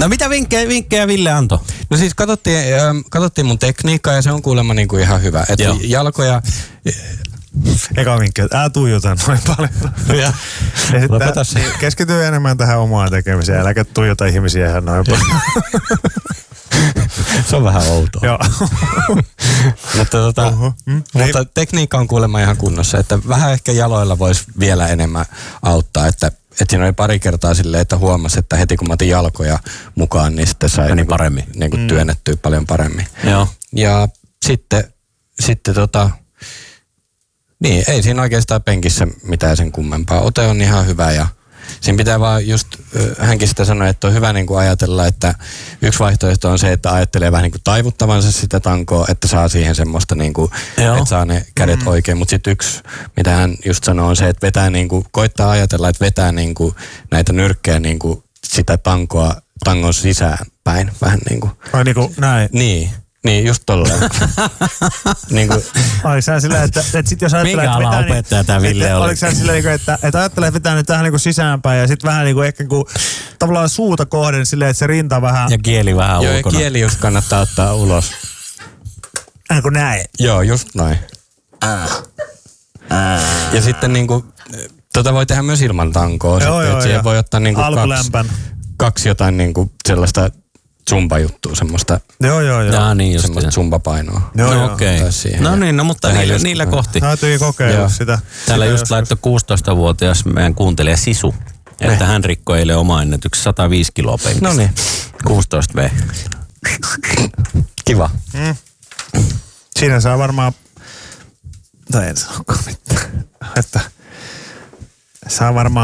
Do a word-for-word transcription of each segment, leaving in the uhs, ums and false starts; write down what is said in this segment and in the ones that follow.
No mitä vinkkejä, vinkkejä Ville antoi? No siis katsottiin, ähm, katsottiin mun tekniikkaa ja se on kuulemma niinku ihan hyvä. Että jalkoja... Eka vinkki, että älä tuijota noin paljon. Ja, lopeta se. Keskity enemmän tähän omaan tekemiseen, äläkä tuijota ihmisiä ihan noin paljon. Se on vähän outoa. Joo. mutta, tota, uh-huh. mm, mutta tekniikka on kuulemma ihan kunnossa, että vähän ehkä jaloilla voisi vielä enemmän auttaa, että, että siinä oli pari kertaa silleen, että huomasi, että heti kun mä otin jalkoja mukaan, niin sitten sai niin paremmin. Niin kuin mm. työnnettyä paljon paremmin. Joo. Ja sitten, sitten tota, niin ei siinä oikeastaan penkissä mitään sen kummempaa. Ote on ihan hyvä ja siinä pitää vaan just, hänkin sitä sanoi, että on hyvä niin kuin ajatella, että yksi vaihtoehto on se, että ajattelee vähän niin kuin taivuttavansa sitä tankoa, että saa siihen semmoista, niin kuin, että saa ne kädet mm. oikein. Mutta sitten yksi, mitä hän just sanoi, on se, että vetää niin kuin, koittaa ajatella, että vetää niin kuin näitä nyrkkejä niin kuin sitä tankoa, tangon sisään päin. Vähän niin kuin. Ai niin kuin näin? Niin. Niin, just tolleen. niin kuin. Oliko sä silleen, että, että sit jos ajattelee, minkä ala opettaja niin, tämä Ville oli? Oliko sä silleen, että, että ajattelee, että vetää nyt tähän niin kuin sisäänpäin ja sitten vähän niin kuin ehkä kuin, tavallaan suuta kohden silleen, että se rinta vähän... Ja kieli vähän Joo, ulkona. Ja kieli just kannattaa ottaa ulos. Niin kuin näin. Joo, just noin. Ja sitten niin kuin, tota voi tehdä myös ilman tankoa. Joo, sitten, joo, siihen voi ottaa niin kuin kaksi, kaksi jotain niin kuin sellaista zumba-juttua, semmoista, joo, joo, joo. Ja, niin semmoista zumba-painoa. Joo, no okei. Okay. No niin, no mutta niillä, just, niillä kohti. Täytyy kokeilla sitä. Täällä sitä just laittoi kuusitoistavuotias meidän kuuntelija Sisu, että ne. Hän rikkoi eilen oma ennätyksen sata viisi kiloa penkissä. No niin. kuusitoista vuotta. Kiva. Mm. Siinä saa varmaan, tai en sanokaan mitään, että saa varmaan,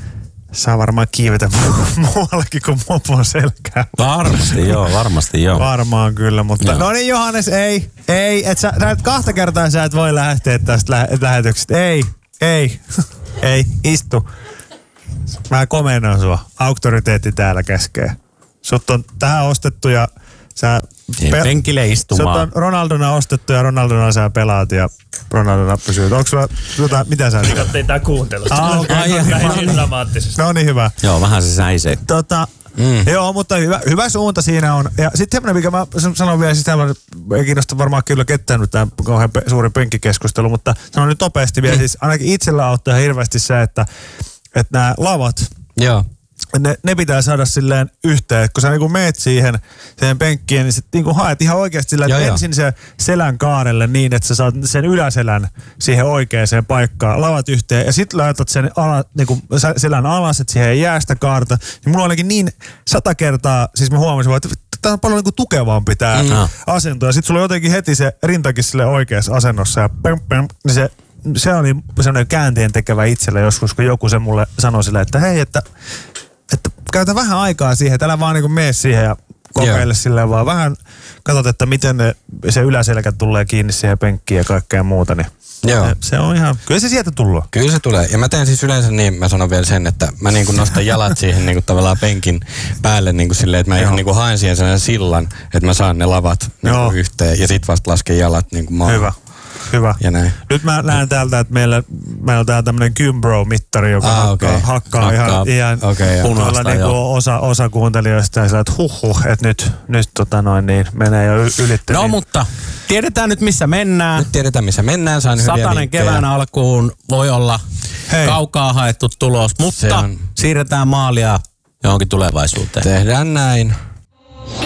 saa varmaan kiivetä muuallekin kuin mopon selkää. Varmasti joo, varmasti joo. Varmaan kyllä, mutta joo. No niin Johannes, ei, ei, et sä, sä et kahta kertaa sä et voi lähteä tästä lä- lähetyksestä. Ei, ei, ei, istu. Mä komennan sua. Auktoriteetti täällä käskee. Sut on tähän ostettu ja sä... Pe- penkille istumaan. Sut on Ronaldona ostettu ja Ronaldona sä pelaat ja Ronaldona pysyy. Onko sulla jotain, mitä sä... Katsoin tää kuuntelut. Ah, okay. Ai, lähdin dramaattisesti. No niin, hyvä. Joo, vähän se säisee. Tota, mm. Joo, mutta hyvä, hyvä suunta siinä on. Ja sitten semmoinen, mikä mä sanon vielä, siis tämä ei kiinnosta varmaan kyllä ketään nyt tämä kauhean pe- suuri penkkikeskustelu, mutta sanon nyt nopeasti vielä, mm. siis ainakin itsellä auttaa hirveästi se, että, että nämä lavat, joo. Ne, ne pitää saada silleen yhteen, että kun sä niinku meet siihen, siihen penkkiin, niin sit niinku haet ihan oikeasti sillä, että ensin se selän kaarelle niin, että sä saat sen yläselän siihen oikeaan paikkaan, lavat yhteen ja sit laitat sen ala, niinku selän alas, että siihen ei jää sitä kaarta. Niin mulla olikin niin sata kertaa, siis mä huomasin, että tää on paljon niinku tukevampi tää mm. asento ja sit sulla on jotenkin heti se rintakin sille oikeassa asennossa ja pem, pem, niin se se oli sellainen käänteen tekevä itsellä joskus, kun joku se mulle sanoi sille, että hei, että että käytä vähän aikaa siihen, että älä vaan niinku mene siihen ja kokeile yeah. silleen, vaan vähän katsot, että miten ne, se yläselkä tulee kiinni siihen penkkiin ja kaikkea muuta, niin Joo. se on ihan, kyllä se sieltä tulee. Kyllä se tulee. Ja mä teen siis yleensä niin, mä sanon vielä sen, että mä niinku nostan jalat siihen niinku tavallaan penkin päälle niinku silleen, että mä ihan niinku haen siihen sellaisen sillan, että mä saan ne lavat niinku yhteen ja sit vasta lasken jalat niinku maahan. Hyvä. Hyvä. Ja näin. Nyt mä näen täältä, että meillä, meillä on täällä tämmönen Kymbro-mittari, joka ah, hakkaa, okay. hakkaa, hakkaa ihan, ihan okay, punaista niinku osa, osa kuuntelijoista ja sillä, että huh huh, että nyt, nyt tota noin niin, menee jo ylitty. No niin. Mutta tiedetään nyt missä mennään. Nyt tiedetään missä mennään. Saan Satanen kevään alkuun voi olla Hei. kaukaa haettu tulos, mutta siirretään maalia johonkin tulevaisuuteen. Tehdään näin.